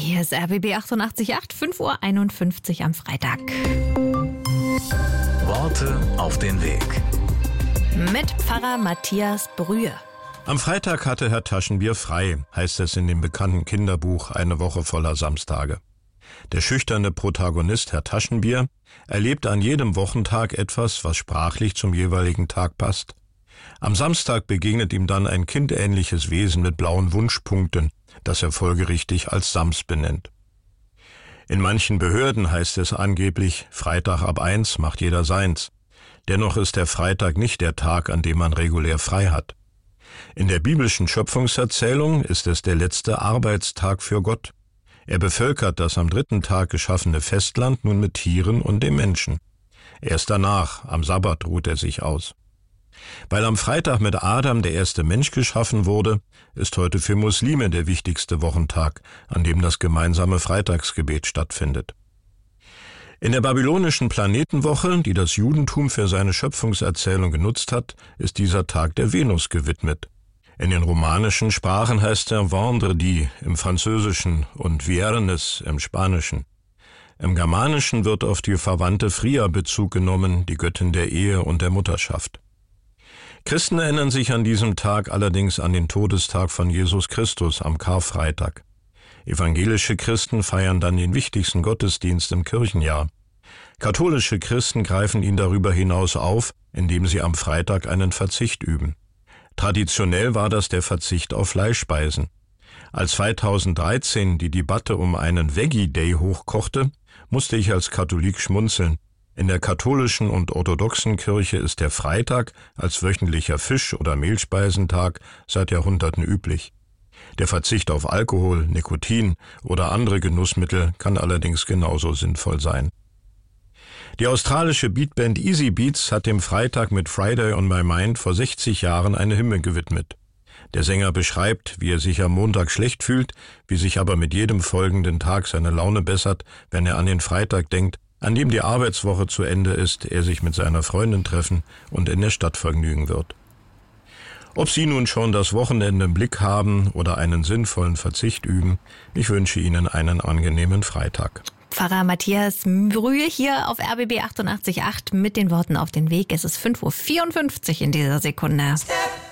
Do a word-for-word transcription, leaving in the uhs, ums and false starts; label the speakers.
Speaker 1: Hier ist R B B achtundachtzig Komma acht, fünf Uhr einundfünfzig am Freitag.
Speaker 2: Worte auf den Weg.
Speaker 1: Mit Pfarrer Matthias Brühe.
Speaker 3: Am Freitag hatte Herr Taschenbier frei, heißt es in dem bekannten Kinderbuch Eine Woche voller Samstage. Der schüchterne Protagonist Herr Taschenbier erlebt an jedem Wochentag etwas, was sprachlich zum jeweiligen Tag passt. Am Samstag begegnet ihm dann ein kindähnliches Wesen mit blauen Wunschpunkten, das er folgerichtig als Sams benennt. In manchen Behörden heißt es angeblich, Freitag ab eins macht jeder seins. Dennoch ist der Freitag nicht der Tag, an dem man regulär frei hat. In der biblischen Schöpfungserzählung ist es der letzte Arbeitstag für Gott. Er bevölkert das am dritten Tag geschaffene Festland nun mit Tieren und dem Menschen. Erst danach, am Sabbat, ruht er sich aus. Weil am Freitag mit Adam der erste Mensch geschaffen wurde, ist heute für Muslime der wichtigste Wochentag, an dem das gemeinsame Freitagsgebet stattfindet. In der babylonischen Planetenwoche, die das Judentum für seine Schöpfungserzählung genutzt hat, ist dieser Tag der Venus gewidmet. In den romanischen Sprachen heißt er Vendredi im Französischen und Viernes im Spanischen. Im Germanischen wird auf die Verwandte Fria Bezug genommen, die Göttin der Ehe und der Mutterschaft. Christen erinnern sich an diesem Tag allerdings an den Todestag von Jesus Christus am Karfreitag. Evangelische Christen feiern dann den wichtigsten Gottesdienst im Kirchenjahr. Katholische Christen greifen ihn darüber hinaus auf, indem sie am Freitag einen Verzicht üben. Traditionell war das der Verzicht auf Fleischspeisen. Als zweitausenddreizehn die Debatte um einen Veggie Day hochkochte, musste ich als Katholik schmunzeln. In der katholischen und orthodoxen Kirche ist der Freitag als wöchentlicher Fisch- oder Mehlspeisentag seit Jahrhunderten üblich. Der Verzicht auf Alkohol, Nikotin oder andere Genussmittel kann allerdings genauso sinnvoll sein. Die australische Beatband Easy Beats hat dem Freitag mit Friday on My Mind vor sechzig Jahren eine Hymne gewidmet. Der Sänger beschreibt, wie er sich am Montag schlecht fühlt, wie sich aber mit jedem folgenden Tag seine Laune bessert, wenn er an den Freitag denkt, an dem die Arbeitswoche zu Ende ist, er sich mit seiner Freundin treffen und in der Stadt vergnügen wird. Ob Sie nun schon das Wochenende im Blick haben oder einen sinnvollen Verzicht üben, ich wünsche Ihnen einen angenehmen Freitag.
Speaker 1: Pfarrer Matthias Brühe hier auf R B B achtundachtzig Komma acht mit den Worten auf den Weg. Es ist fünf Uhr vierundfünfzig in dieser Sekunde.